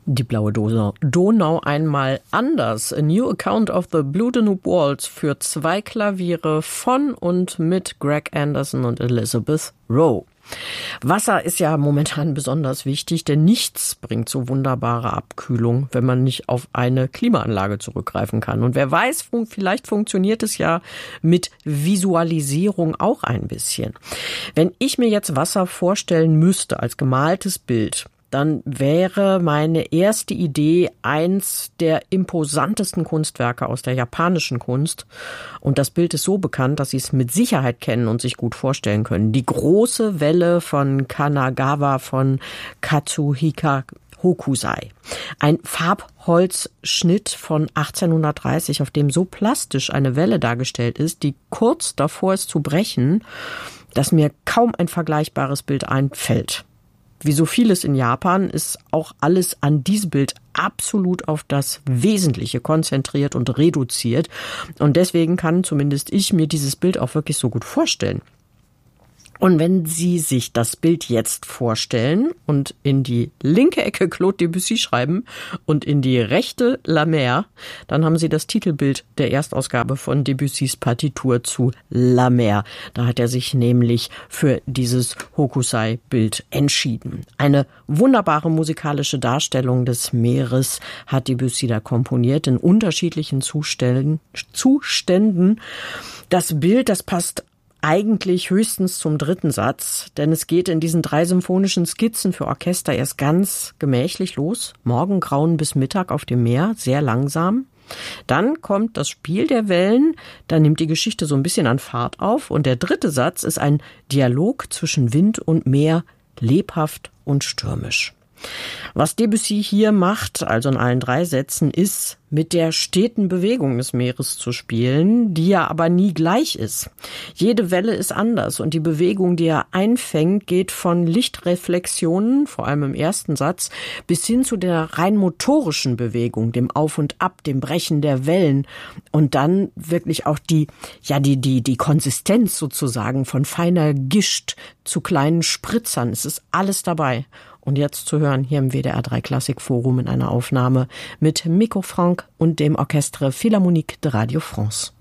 Die blaue Donau einmal anders. A New Account of the Blue Danube Waltz für 2 Klaviere von und mit Greg Anderson und Elizabeth Rowe. Wasser ist ja momentan besonders wichtig, denn nichts bringt so wunderbare Abkühlung, wenn man nicht auf eine Klimaanlage zurückgreifen kann. Und wer weiß, vielleicht funktioniert es ja mit Visualisierung auch ein bisschen. Wenn ich mir jetzt Wasser vorstellen müsste als gemaltes Bild, dann wäre meine erste Idee eins der imposantesten Kunstwerke aus der japanischen Kunst. Und das Bild ist so bekannt, dass Sie es mit Sicherheit kennen und sich gut vorstellen können. Die große Welle von Kanagawa von Katsuhiko Hokusai. Ein Farbholzschnitt von 1830, auf dem so plastisch eine Welle dargestellt ist, die kurz davor ist zu brechen, dass mir kaum ein vergleichbares Bild einfällt. Wie so vieles in Japan ist auch alles an diesem Bild absolut auf das Wesentliche konzentriert und reduziert. Und deswegen kann zumindest ich mir dieses Bild auch wirklich so gut vorstellen. Und wenn Sie sich das Bild jetzt vorstellen und in die linke Ecke Claude Debussy schreiben und in die rechte La Mer, dann haben Sie das Titelbild der Erstausgabe von Debussys Partitur zu La Mer. Da hat er sich nämlich für dieses Hokusai-Bild entschieden. Eine wunderbare musikalische Darstellung des Meeres hat Debussy da komponiert in unterschiedlichen Zuständen. Das Bild, das passt eigentlich höchstens zum 3. Satz, denn es geht in diesen 3 symphonischen Skizzen für Orchester erst ganz gemächlich los. Morgengrauen bis Mittag auf dem Meer, sehr langsam. Dann kommt das Spiel der Wellen, dann nimmt die Geschichte so ein bisschen an Fahrt auf und der 3. Satz ist ein Dialog zwischen Wind und Meer, lebhaft und stürmisch. Was Debussy hier macht, also in allen 3 Sätzen, ist, mit der steten Bewegung des Meeres zu spielen, die ja aber nie gleich ist. Jede Welle ist anders und die Bewegung, die er einfängt, geht von Lichtreflexionen, vor allem im 1. Satz, bis hin zu der rein motorischen Bewegung, dem Auf und Ab, dem Brechen der Wellen und dann wirklich auch die Konsistenz sozusagen von feiner Gischt zu kleinen Spritzern. Es ist alles dabei. Und jetzt zu hören hier im WDR 3 Klassikforum in einer Aufnahme mit Mikko Franck und dem Orchestre Philharmonique de Radio France.